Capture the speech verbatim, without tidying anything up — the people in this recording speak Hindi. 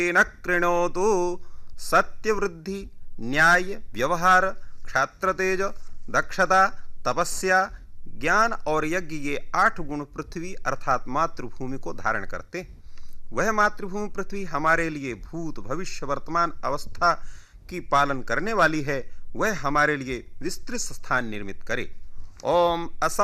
न कृणोतु सत्यवृद्धि न्याय व्यवहार क्षात्र तेज दक्षता तपस्या ज्ञान और यज्ञ ये आठ गुण पृथ्वी अर्थात मातृभूमि को धारण करते। वह मातृभूमि पृथ्वी हमारे लिए भूत भविष्य वर्तमान अवस्था की पालन करने वाली है। वह हमारे लिए विस्तृत स्थान निर्मित करे। ओम असम